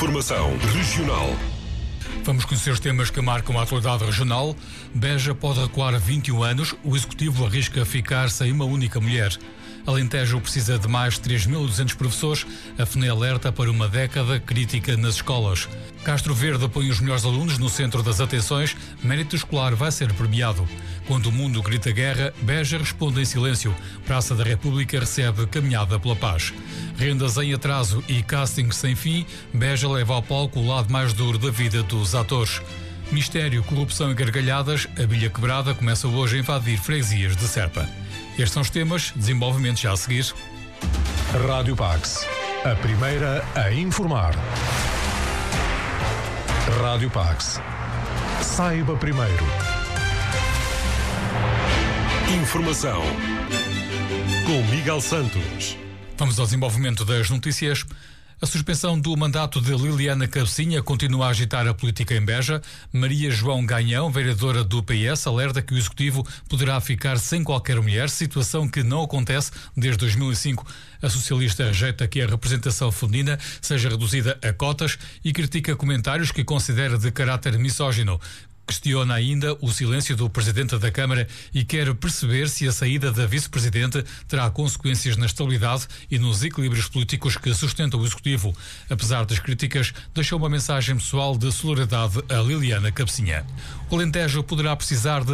Informação regional. Vamos conhecer os temas que marcam a atualidade regional. Beja pode recuar 21 anos, o Executivo arrisca ficar sem uma única mulher. Alentejo precisa de mais 3.200 professores. A FNE alerta para uma década crítica nas escolas. Castro Verde põe os melhores alunos no centro das atenções. Mérito escolar vai ser premiado. Quando o mundo grita guerra, Beja responde em silêncio. Praça da República recebe caminhada pela paz. Rendas em atraso e castings sem fim, Beja leva ao palco o lado mais duro da vida dos atores. Mistério, corrupção e gargalhadas, a bilha quebrada começa hoje a invadir freguesias de Serpa. Estes são os temas, desenvolvimentos já a seguir. Rádio Pax, a primeira a informar. Rádio Pax. Saiba primeiro. Informação com Miguel Santos. Vamos ao desenvolvimento das notícias. A suspensão do mandato de Liliana Cabecinha continua a agitar a política em Beja. Maria João Ganhão, vereadora do PS, alerta que o Executivo poderá ficar sem qualquer mulher, situação que não acontece desde 2005. A socialista rejeita que a representação feminina seja reduzida a cotas e critica comentários que considera de caráter misógino. Questiona ainda o silêncio do Presidente da Câmara e quer perceber se a saída da Vice-Presidente terá consequências na estabilidade e nos equilíbrios políticos que sustentam o Executivo. Apesar das críticas, deixou uma mensagem pessoal de solidariedade a Liliana Cabecinha. O Alentejo poderá precisar de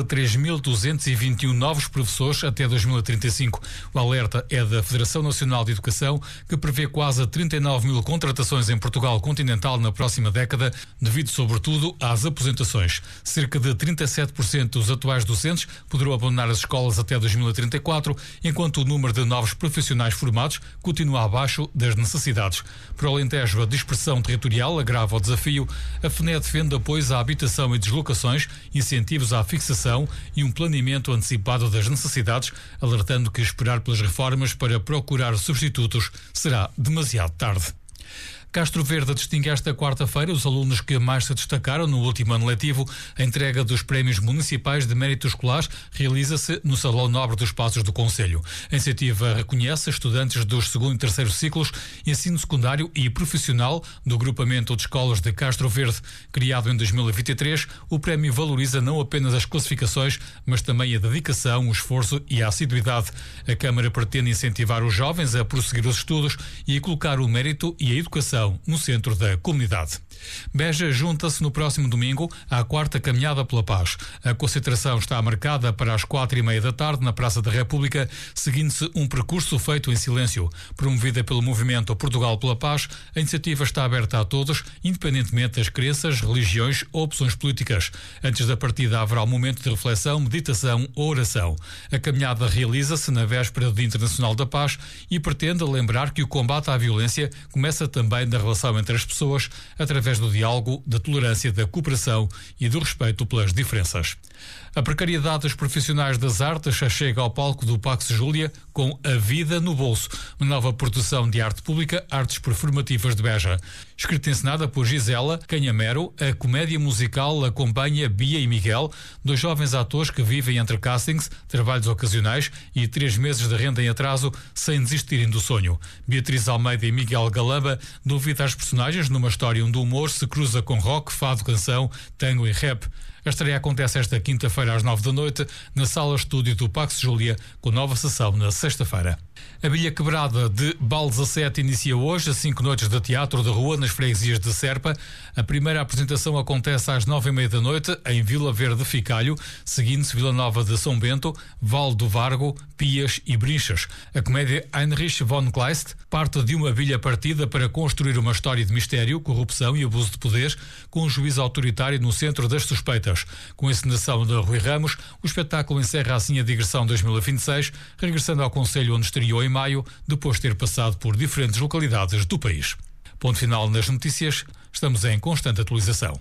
3.221 novos professores até 2035. O alerta é da Federação Nacional de Educação, que prevê quase 39 mil contratações em Portugal continental na próxima década, devido sobretudo às aposentações. Cerca de 37% dos atuais docentes poderão abandonar as escolas até 2034, enquanto o número de novos profissionais formados continua abaixo das necessidades. Para o Alentejo, a dispersão territorial agrava o desafio. A FNE defende apoios à habitação e deslocações, incentivos à fixação e um planeamento antecipado das necessidades, alertando que esperar pelas reformas para procurar substitutos será demasiado tarde. Castro Verde distingue esta quarta-feira os alunos que mais se destacaram no último ano letivo. A entrega dos prémios municipais de mérito escolar realiza-se no Salão Nobre dos Passos do Concelho. A iniciativa reconhece estudantes dos 2º e 3º ciclos, ensino secundário e profissional do Agrupamento de Escolas de Castro Verde. Criado em 2023, o prémio valoriza não apenas as classificações, mas também a dedicação, o esforço e a assiduidade. A Câmara pretende incentivar os jovens a prosseguir os estudos e a colocar o mérito e a educação no centro da comunidade. Beja junta-se no próximo domingo à 4ª Caminhada pela Paz. A concentração está marcada para as 4:30 da tarde na Praça da República, seguindo-se um percurso feito em silêncio. Promovida pelo movimento Portugal pela Paz, a iniciativa está aberta a todos, independentemente das crenças, religiões ou opções políticas. Antes da partida haverá um momento de reflexão, meditação ou oração. A caminhada realiza-se na véspera do Dia Internacional da Paz e pretende lembrar que o combate à violência começa também da relação entre as pessoas, através do diálogo, da tolerância, da cooperação e do respeito pelas diferenças. A precariedade dos profissionais das artes chega ao palco do Pax Júlia com A Vida no Bolso, uma nova produção de arte pública, artes performativas de Beja. Escrita e encenada por Gisela Canhamero, a comédia musical acompanha Bia e Miguel, dois jovens atores que vivem entre castings, trabalhos ocasionais e 3 meses de renda em atraso sem desistirem do sonho. Beatriz Almeida e Miguel Galamba dão vida às personagens numa história onde o humor se cruza com rock, fado, canção, tango e rap. A estreia acontece esta quinta-feira às 9 da noite na Sala Estúdio do Pax Júlia, com nova sessão na sexta-feira. A Bilha Quebrada de Bal 17 inicia hoje 5 noites de teatro de rua nas freguesias de Serpa. A primeira apresentação acontece às 9:30 da noite em Vila Verde Ficalho, seguindo-se Vila Nova de São Bento, Val do Vargo, Pias e Brinchas. A comédia Heinrich von Kleist parte de uma bilha partida para construir uma história de mistério, corrupção e abuso de poder, com um juiz autoritário no centro das suspeitas. Com a encenação de Rui Ramos, o espetáculo encerra assim a digressão 2026, regressando ao concelho onde estreou em maio, depois de ter passado por diferentes localidades do país. Ponto final nas notícias. Estamos em constante atualização.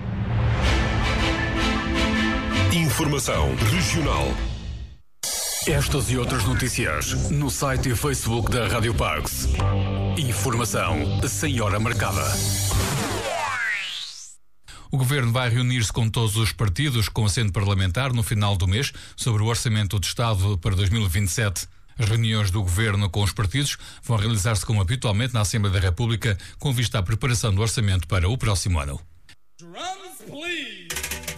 Informação regional. Estas e outras notícias no site e Facebook da Rádio Pax. Informação sem hora marcada. O Governo vai reunir-se com todos os partidos com assento parlamentar no final do mês sobre o Orçamento de Estado para 2027. As reuniões do Governo com os partidos vão realizar-se como habitualmente na Assembleia da República, com vista à preparação do orçamento para o próximo ano. Drums, please.